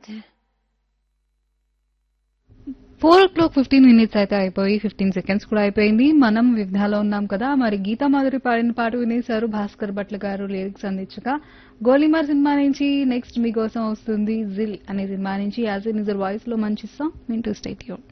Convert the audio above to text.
है. 4:15 అయితే అయిపోయి 15 సెకండ్స్ కూడా అయిపోయింది. మనం విఘ్నాలో ఉన్నాం కదా. మరి గీతా మాధురి పాడిన పాట వినేశారు. భాస్కర్ భట్ల గారు లిరిక్స్ అందించగా గోలీమార్ సినిమా నుంచి నెక్స్ట్ మీకోసం వస్తుంది జిల్ అనే సినిమా నుంచి యాజ్ ఎ నిజర్ వాయిస్ లో మంచి సాంగ్ వింటూ స్టే ట్యూన్.